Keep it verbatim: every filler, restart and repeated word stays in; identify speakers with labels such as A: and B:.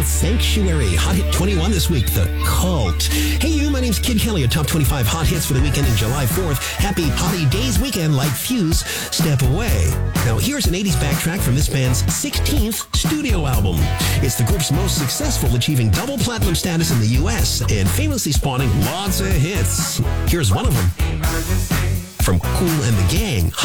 A: called Sanctuary. Hot Hit twenty-one this week, The Cult. Hey you, my name's Kid Kelly, a top twenty-five hot hits for the weekend in July fourth. Happy Holidays weekend like Fuse, Step Away. Now here's an eighties backtrack from this band's sixteenth studio album. It's the group's most successful, achieving double platinum status in the U S and famously spawning lots of hits. Here's one of them from Kool and the Gang.